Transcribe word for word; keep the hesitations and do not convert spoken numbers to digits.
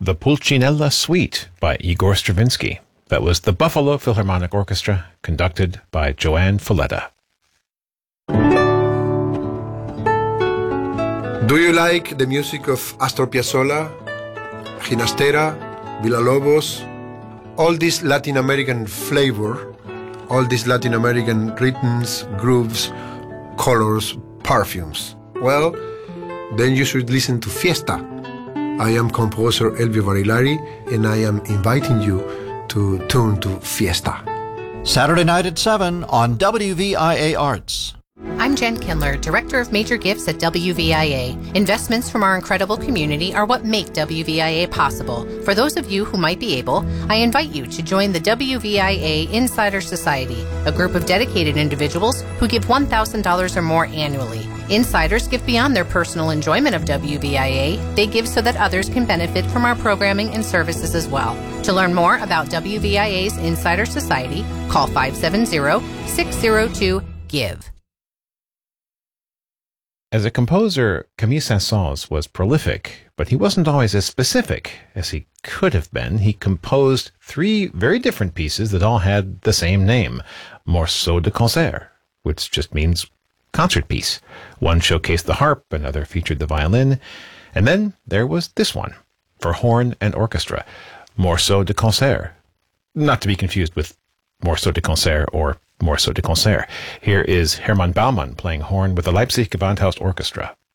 the Pulcinella Suite by Igor Stravinsky. That was the Buffalo Philharmonic Orchestra, conducted by Joanne Falletta. Do you like the music of Astor Piazzolla, Ginastera, Villalobos, all this Latin American flavor, all these Latin American rhythms, grooves, colors, perfumes? Well, then you should listen to Fiesta. I am composer Elvio Barilari, and I am inviting you to tune to Fiesta. Saturday night at seven on W V I A Arts. I'm Jen Kindler, Director of Major Gifts at W V I A. Investments from our incredible community are what make W V I A possible. For those of you who might be able, I invite you to join the W V I A Insider Society, a group of dedicated individuals who give one thousand dollars or more annually. Insiders give beyond their personal enjoyment of W V I A. They give so that others can benefit from our programming and services as well. To learn more about W V I A's Insider Society, call five seven zero, six zero two, GIVE. As a composer, Camille Saint-Saëns was prolific, but he wasn't always as specific as he could have been. He composed three very different pieces that all had the same name, Morceaux de Concert, which just means concert piece. One showcased the harp, another featured the violin, and then there was this one, for horn and orchestra, Morceaux de Concert, not to be confused with Morceaux de Concert or Morceaux de Concert. Here is Hermann Baumann playing horn with the Leipzig Gewandhaus Orchestra.